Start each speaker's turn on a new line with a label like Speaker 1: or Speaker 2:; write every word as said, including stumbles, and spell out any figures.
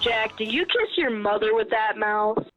Speaker 1: Jack, do you kiss your mother with that mouth?